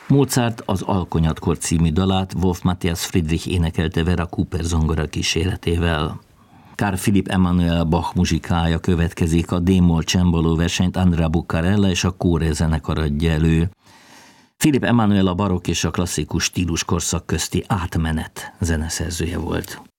Mozart az Alkonyatkor című dalát Wolf Matthias Friedrich énekelte Vera Cooper zongora kíséretével. Carl Philipp Emanuel Bach muzsikája következik, a D-moll csembaló versenyt Andrea Buccarella és a Kóre zenekar adja elő. Philipp Emanuel a barokk és a klasszikus stílus korszak közti átmenet zeneszerzője volt.